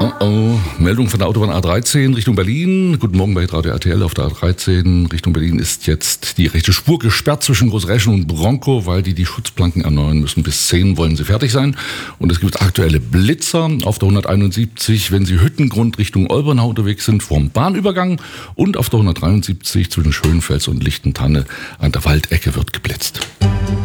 Oh, Meldung von der Autobahn A13 Richtung Berlin. Guten Morgen bei Radio RTL. Auf der A13 Richtung Berlin ist jetzt die rechte Spur gesperrt zwischen Großreschen und Bronkow, weil die Schutzplanken erneuern müssen. Bis 10 wollen sie fertig sein. Und es gibt aktuelle Blitzer auf der 171, wenn Sie Hüttengrund Richtung Olbernau unterwegs sind, vorm Bahnübergang. Und auf der 173 zwischen Schönfels und Lichtentanne an der Waldecke wird geblitzt.